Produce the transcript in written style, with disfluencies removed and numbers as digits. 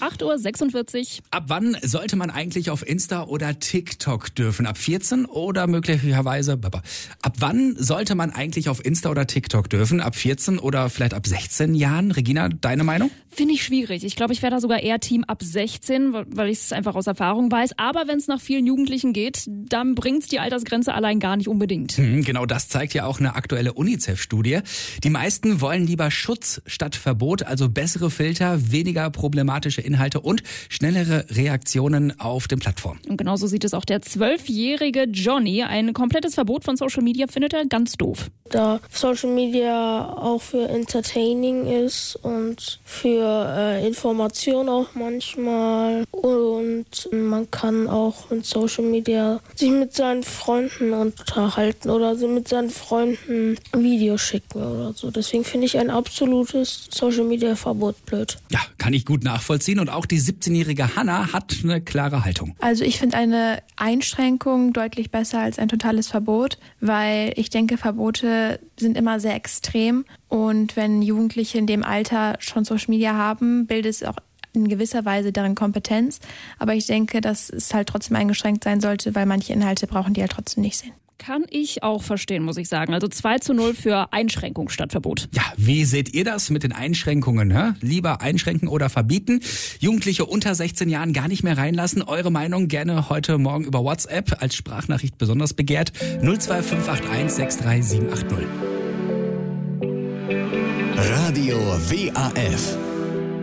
8:46 Uhr. Ab wann sollte man eigentlich auf Insta oder TikTok dürfen? Ab 14 oder möglicherweise... Ab wann sollte man eigentlich auf Insta oder TikTok dürfen? Ab 14 oder vielleicht ab 16 Jahren? Regina, deine Meinung? Finde ich schwierig. Ich glaube, ich wäre da sogar eher Team ab 16, weil ich es einfach aus Erfahrung weiß. Aber wenn es nach vielen Jugendlichen geht, dann bringt's die Altersgrenze allein gar nicht unbedingt. Genau, das zeigt ja auch eine aktuelle UNICEF-Studie. Die meisten wollen lieber Schutz statt Verbot, also bessere Filter, weniger problematische Inhalte und schnellere Reaktionen auf den Plattformen. Und genauso sieht es auch der 12-jährige Johnny. Ein komplettes Verbot von Social Media findet er ganz doof. Da Social Media auch für Entertaining ist und für Information auch manchmal. Und man kann auch mit Social Media sich mit seinen Freunden unterhalten oder mit seinen Freunden Videos schicken oder so. Deswegen finde ich ein absolutes Social Media Verbot blöd. Ja, kann ich gut nachvollziehen. Und auch die 17-jährige Hannah hat eine klare Haltung. Also ich finde eine Einschränkung deutlich besser als ein totales Verbot, weil ich denke, Verbote sind immer sehr extrem. Und wenn Jugendliche in dem Alter schon Social Media haben, bildet es auch in gewisser Weise deren Kompetenz. Aber ich denke, dass es halt trotzdem eingeschränkt sein sollte, weil manche Inhalte brauchen die halt trotzdem nicht sehen. Kann ich auch verstehen, muss ich sagen. Also 2:0 für Einschränkung statt Verbot. Ja, wie seht ihr das mit den Einschränkungen? Hä? Lieber einschränken oder verbieten? Jugendliche unter 16 Jahren gar nicht mehr reinlassen? Eure Meinung gerne heute Morgen über WhatsApp, als Sprachnachricht besonders begehrt. 02581 63780. Radio WAF.